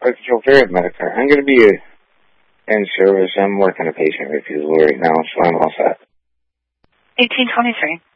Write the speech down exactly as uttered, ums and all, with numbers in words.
Archangel Vera Medicare. I'm going to be in service. I'm working a patient refusal right now, so I'm all set. eighteen twenty-three.